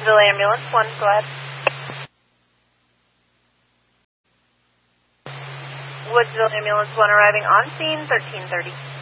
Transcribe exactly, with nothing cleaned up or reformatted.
Woodsville Ambulance one, go ahead. Woodsville Ambulance one arriving on scene, thirteen thirty.